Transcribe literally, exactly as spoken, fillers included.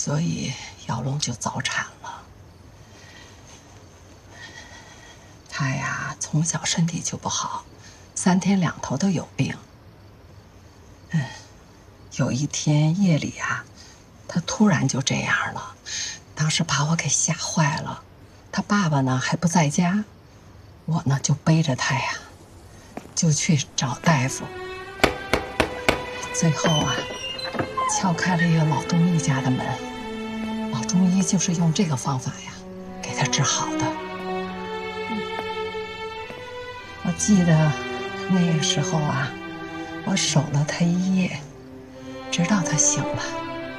所以姚龙就早产了。他呀，从小身体就不好，三天两头都有病。嗯，有一天夜里啊，他突然就这样了，当时把我给吓坏了。他爸爸呢还不在家，我呢就背着他呀，就去找大夫。最后啊，敲开了一个老中医家的门，老中医就是用这个方法呀，给他治好的。我记得那个时候啊，我守了他一夜，直到他醒了。